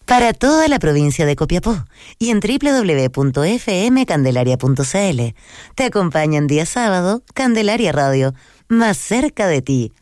para toda la provincia de Copiapó y en www.fmcandelaria.cl. Te acompaña en día sábado Candelaria Radio, más cerca de ti.